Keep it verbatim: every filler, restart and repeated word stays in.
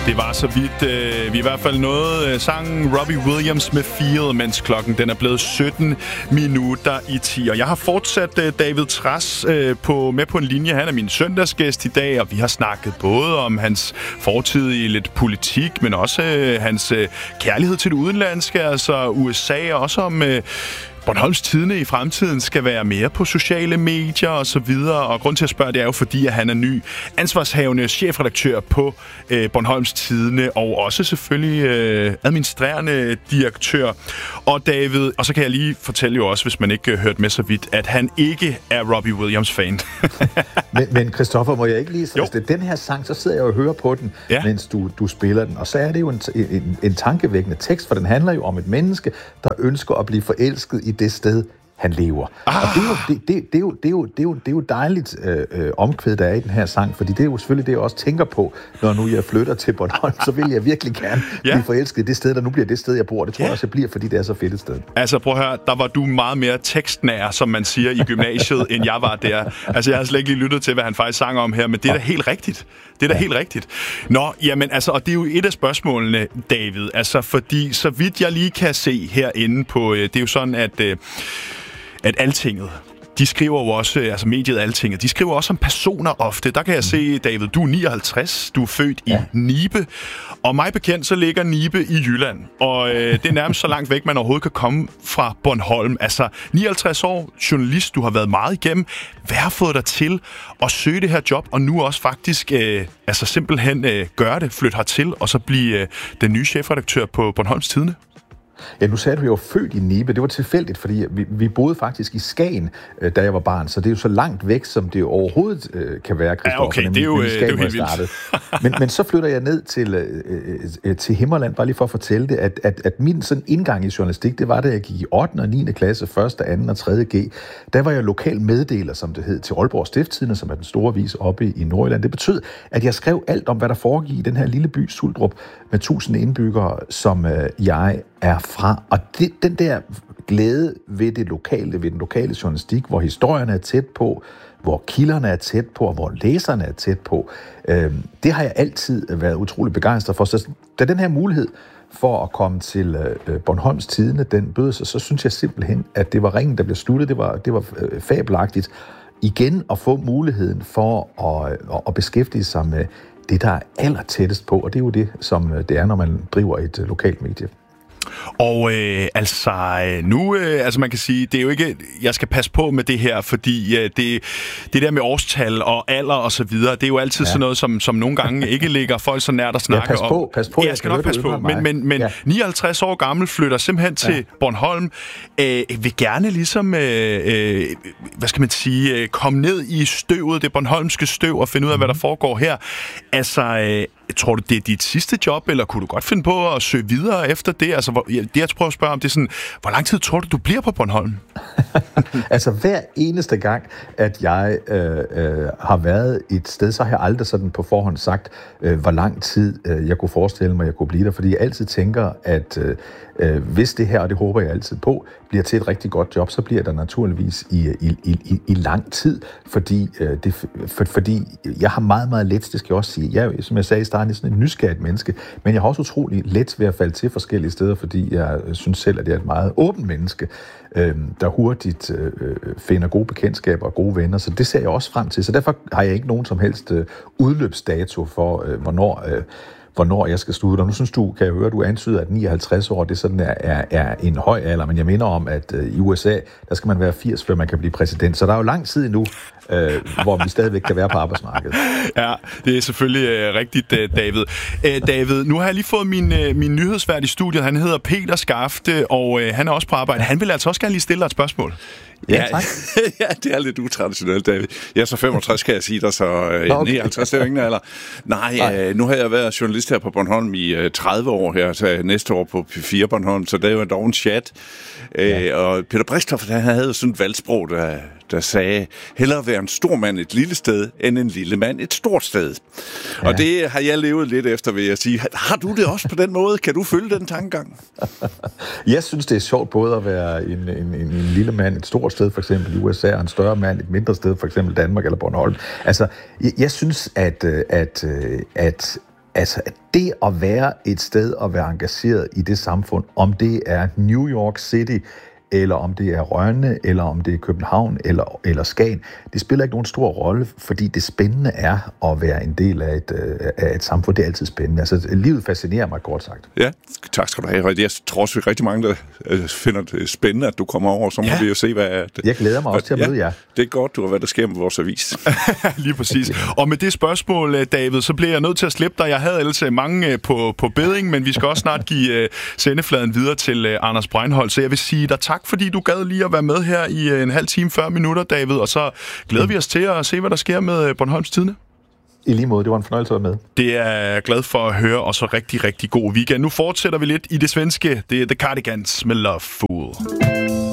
Det var så vidt. Øh, vi i hvert fald nåede øh, sangen Robbie Williams med Feel, mens klokken den er blevet sytten minutter i ti. Og jeg har fortsat øh, David Trads øh, på, med på en linje. Han er min søndagsgæst i dag, og vi har snakket både om hans fortid i lidt politik, men også øh, hans øh, kærlighed til det udenlandske, altså U S A, og også om Øh, Bornholms Tidende i fremtiden skal være mere på sociale medier og så videre. Og grund til at spørge, det er jo fordi, at han er ny ansvarshavende chefredaktør på øh, Bornholms Tidende, og også selvfølgelig øh, administrerende direktør. Og David, og så kan jeg lige fortælle jo også, hvis man ikke hørt med så vidt, at han ikke er Robbie Williams-fan. men, men Christoffer, må jeg ikke lige sige, at den her sang, så sidder jeg og hører på den, ja. mens du, du spiller den. Og så er det jo en, en, en tankevækkende tekst, for den handler jo om et menneske, der ønsker at blive forelsket i det sted, han lever. Ah. Og det er, jo, det, det, det, er jo, det, er jo, det, er jo, det er jo dejligt øh, omkvæd, der er i den her sang, fordi det er jo selvfølgelig det, jeg også tænker på, når nu jeg flytter til Bornholm, så vil jeg virkelig gerne ja. blive forelsket i det sted, der nu bliver det sted, jeg bor. Det tror ja. jeg også, jeg bliver, fordi det er så fedt et sted. Altså prøv at høre, der var du meget mere tekstnær, som man siger i gymnasiet, end jeg var der. Altså jeg har slet ikke lige lyttet til, hvad han faktisk sang om her, men det er da helt rigtigt. Det er da ja. helt rigtigt. Nå, jamen altså, og det er jo et af spørgsmålene, David, altså fordi, så vidt jeg lige kan se herinde på, det er jo sådan, at at Altinget, de skriver jo også, altså mediet Altinget, de skriver også om personer ofte. Der kan jeg se, David, du er nioghalvtreds, du er født ja. i Nibe, og mig bekendt, så ligger Nibe i Jylland, og øh, det er nærmest så langt væk, man overhovedet kan komme fra Bornholm. Altså, nioghalvtreds år, journalist, du har været meget igennem. Hvad har fået dig til at søge det her job, og nu også faktisk, øh, altså simpelthen øh, gøre det, flytte hertil, og så blive øh, den nye chefredaktør på Bornholms Tidende? Ja, nu sagde du, at jeg var født i Nibe. Det var tilfældigt, fordi vi, vi boede faktisk i Skagen, øh, da jeg var barn, så det er jo så langt væk, som det overhovedet øh, kan være, Christoffer. Ja, okay, det er jo, Skagen, det er jo helt vildt. men, men så flytter jeg ned til, øh, øh, til Himmerland, bare lige for at fortælle det, at, at, at min sådan indgang i journalistik, det var, da jeg gik i ottende og niende klasse, første, anden og tredje G. Der var jeg lokal meddeler, som det hed, til Aalborg Stiftstidende, som er den store avis oppe i Nordjylland. Det betød, at jeg skrev alt om, hvad der foregik i den her lille by, Suldrup, med tusind indbyggere, som øh, jeg er fra. Og det, den der glæde ved det lokale, ved den lokale journalistik, hvor historierne er tæt på, hvor kilderne er tæt på, og hvor læserne er tæt på, øh, det har jeg altid været utrolig begejstret for. Så da den her mulighed for at komme til øh, Bornholms Tidende, den bød sig, så synes jeg simpelthen, at det var ringen, der blev sluttet. Det var, det var øh, fabelagtigt igen at få muligheden for at, at, at beskæftige sig med det, der er allertættest på, og det er jo det, som det er, når man driver et øh, lokalt medie. Og øh, altså nu, øh, altså man kan sige, det er jo ikke, jeg skal passe på med det her, fordi øh, det, det der med årstal og alder og så videre, det er jo altid ja. sådan noget, som, som nogle gange ikke ligger folk så nært at snakke ja, pas på, om. Pas på, ja, jeg skal nok passe på, men, men, men ja. nioghalvtreds år gammel flytter simpelthen til ja. Bornholm, øh, vil gerne ligesom, øh, øh, hvad skal man sige, øh, komme ned i støvet, det bornholmske støv, og finde ud af, mm. hvad der foregår her. Altså, øh, tror du, det er dit sidste job, eller kunne du godt finde på at søge videre efter det? Altså, hvor, det jeg prøver at spørge om, det er sådan, hvor lang tid tror du, du bliver på Bornholm? Altså, hver eneste gang, at jeg øh, øh, har været et sted, så har jeg aldrig sådan på forhånd sagt, øh, hvor lang tid øh, jeg kunne forestille mig, at jeg kunne blive der, fordi jeg altid tænker, at øh, hvis det her, og det håber jeg altid på, bliver til et rigtig godt job, så bliver der naturligvis i, i, i, i lang tid, fordi, øh, det, for, fordi jeg har meget, meget let, det skal jeg også sige, jeg, som jeg sagde i starten, er sådan et nysgerrigt menneske, men jeg har også utrolig let ved at falde til forskellige steder, fordi jeg synes selv, at jeg er et meget åbent menneske, øh, der hurtigt øh, finder gode bekendtskaber og gode venner, så det ser jeg også frem til, så derfor har jeg ikke nogen som helst øh, udløbsdato for, øh, hvornår øh, hvornår jeg skal slutte. Og nu synes du, kan jeg høre, at du antyder, at nioghalvtreds år, det sådan er, er, er en høj alder, men jeg minder om, at øh, i U S A, der skal man være firs, før man kan blive præsident. Så der er jo lang tid endnu, øh, hvor vi stadigvæk kan være på arbejdsmarkedet. Ja, det er selvfølgelig øh, rigtigt, øh, David. Æh, David, nu har jeg lige fået min, øh, min nyhedsvært i studiet. Han hedder Peter Skafte, og øh, han er også på arbejde. Han vil altså også gerne lige stille dig et spørgsmål. Ja, ja, ja, det er lidt utraditionelt, David. Jeg er så femogtres, kan jeg sige dig, så øh, okay. nioghalvtreds, det er jo ingen alder. Nej, Nej. Øh, nu har jeg været journalist her på Bornholm i øh, tredive år her, så næste år på P fire Bornholm, så det er jo dog en chat. Øh, ja. Og Peter Brixtoft, han havde jo sådan et valgsprog, der, der sagde, hellere være en stor mand et lille sted, end en lille mand et stort sted. Ja. Og det har jeg levet lidt efter, vil jeg sige. Har du det også på den måde? Kan du følge den tankegang? Jeg synes, det er sjovt både at være en, en, en, en lille mand et stort sted, for eksempel i U S A, og en større mand et mindre sted, for eksempel Danmark eller Bornholm. Altså, jeg, jeg synes, at, at, at Altså, det at være et sted og være engageret i det samfund, om det er New York City, eller om det er Rønne, eller om det er København, eller, eller Skagen, det spiller ikke nogen stor rolle, fordi det spændende er at være en del af et, af et samfund. Det er altid spændende. Altså, livet fascinerer mig, kort sagt. Ja, tak skal du have. Jeg tror også, vi rigtig mange, der finder det spændende, at du kommer over, så må ja. vi jo se, hvad... Det, jeg glæder mig også til at møde ja, jer. Det er godt, du har været der sker med vores avis. Lige præcis. Og med det spørgsmål, David, så bliver jeg nødt til at slippe dig. Jeg havde ellers mange på, på beding, men vi skal også snart give uh, sendefladen videre til uh, Anders Breinholt. Så jeg vil sige dig tak, fordi du gad lige at være med her i uh, en halv time, fyrre minutter, David. Og så glæder vi os til at se, hvad der sker med Bornholms Tidende. I lige måde, det var en fornøjelse at være med. Det er jeg glad for at høre, og så rigtig, rigtig god weekend. Nu fortsætter vi lidt i det svenske. Det er The Cardigans med Love Fool.